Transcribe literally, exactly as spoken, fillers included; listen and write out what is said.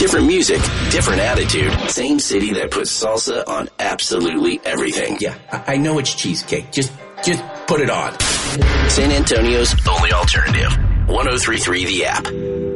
Different music, different attitude. Same city that puts salsa on absolutely everything. Yeah, I, I know it's cheesecake. Just, just put it on. San Antonio's only alternative. one oh three point three The App.